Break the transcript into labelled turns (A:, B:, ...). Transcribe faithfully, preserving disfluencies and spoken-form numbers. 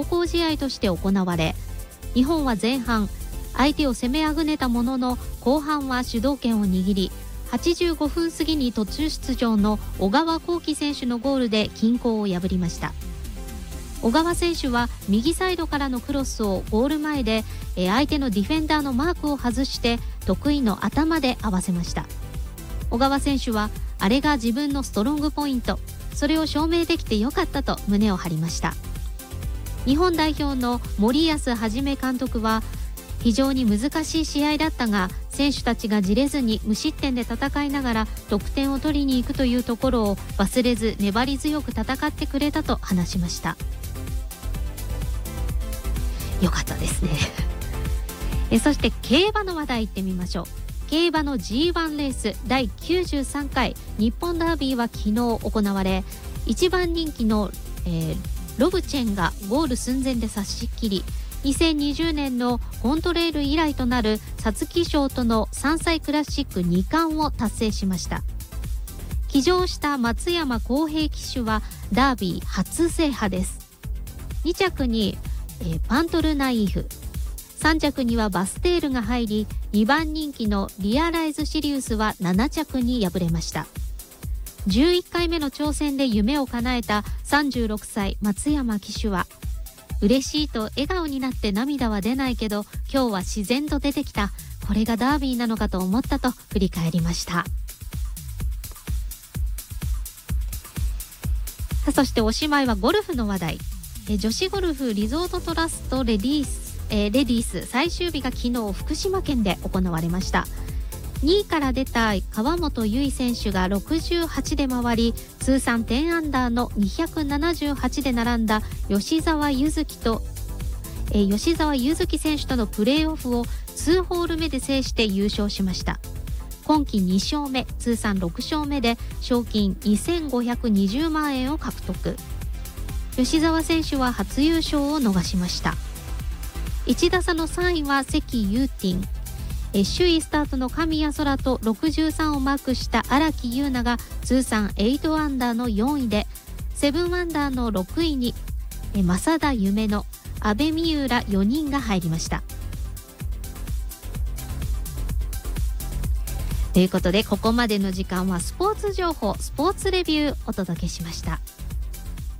A: 壮行試合として行われ、日本は前半相手を攻めあぐねたものの、後半は主導権を握り、はちじゅうごふん過ぎに途中出場の小川航基選手のゴールで均衡を破りました。小川選手は右サイドからのクロスをゴール前で相手のディフェンダーのマークを外して得意の頭で合わせました。小川選手は、あれが自分のストロングポイント、それを証明できてよかったと胸を張りました。日本代表の森保一監督は、非常に難しい試合だったが、選手たちがじれずに無失点で戦いながら得点を取りに行くというところを忘れず、粘り強く戦ってくれたと話しました。よかったですねえそして競馬の話題いってみましょう。競馬の ジーワン レースだいきゅうじゅうさんかい日本ダービーは昨日行われ、いちばん人気の、えー、ロブチェンがゴール寸前で差し切り、にせんにじゅうねんのコントレール以来となる皐月賞とのさんさいクラシックにかんを達成しました。騎乗した松山康平騎手はダービー初制覇です。にちゃくに、えー、パントルナイーフ、さんちゃくにはバステールが入り、にばん人気のリアライズシリウスはななちゃくに敗れました。じゅういっかいめの挑戦で夢を叶えたさんじゅうろくさい松山騎手は、嬉しいと笑顔になって涙は出ないけど、今日は自然と出てきた、これがダービーなのかと思ったと振り返りました。そしておしまいはゴルフの話題。え女子ゴルフリゾートトラストレディース、えー、レディース最終日が昨日福島県で行われました。にいから出た川本結衣選手がろくじゅうはちで回り、通算じゅうアンダーのにひゃくななじゅうはちで並んだ吉澤柚月と、えー、吉澤柚月選手とのプレーオフをにホール目で制して優勝しました。今季に勝目、通算ろく勝目で賞金にせんごひゃくにじゅうまんえんを獲得。吉澤選手は初優勝を逃しました。いち打差のさんいは関ユーティン、え首位スタートの神谷そらとろくじゅうさんをマークした荒木優奈が通算はちアンダーのよんいで、ななアンダーのろくいにえ正田夢乃、阿部未悠らよにんが入りました。ということで、ここまでの時間はスポーツ情報、スポーツレビューお届けしました。